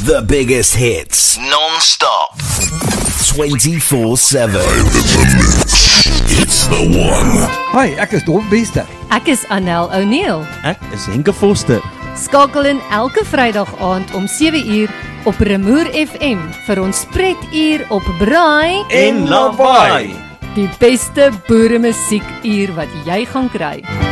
The biggest hits, non-stop, 24/7. It's the one. Hi, ek is Don Bester. Ek is Anel O'Neill. Ek is Henke Foster. Skakel in elke Vrydag aand om 7uur op Remoer FM vir ons spretuur op Braai En Lawaai. Die beste boere musiekuur wat jy gaan kry.